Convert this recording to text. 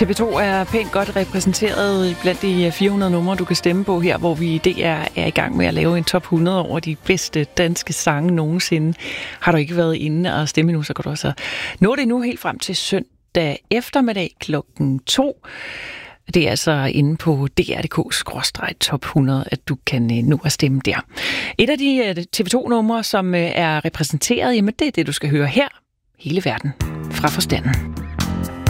TV2 er pænt godt repræsenteret blandt de 400 numre, du kan stemme på her, hvor vi i DR er i gang med at lave en top 100 over de bedste danske sange nogensinde. Har du ikke været inde og stemme endnu, så kan du også nå det nu helt frem til søndag eftermiddag klokken 2. Det er altså inde på dr.dk/top 100, at du kan nå at stemme der. Et af de TV2-numre, som er repræsenteret, jamen det er det, du skal høre her. Hele verden fra forstanden.